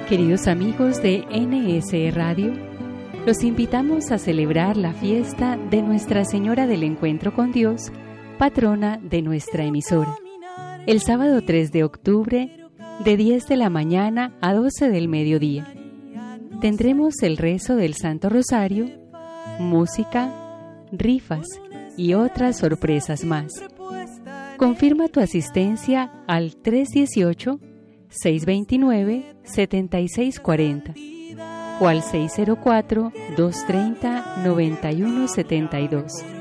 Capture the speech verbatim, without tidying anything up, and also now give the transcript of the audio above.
Queridos amigos de N S Radio, los invitamos a celebrar la fiesta de Nuestra Señora del Encuentro con Dios, patrona de nuestra emisora. El sábado tres de octubre, de diez de la mañana a doce del mediodía, tendremos el rezo del Santo Rosario, música, rifas y otras sorpresas más. Confirma tu asistencia al tres uno ocho, seis dos nueve, siete seis cuatro cero o al seis cero cuatro, dos tres cero, nueve uno siete dos.